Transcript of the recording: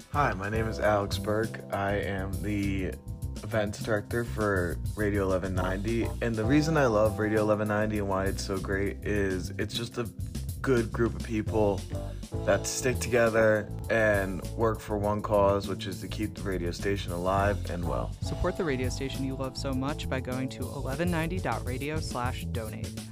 Hi, my name is Alex Berg. I am the events director for Radio 1190. And the reason I love Radio 1190 and why it's so great is it's just a good group of people that stick together and work for one cause, which is to keep the radio station alive and well. Support the radio station you love so much by going to 1190.radio/donate.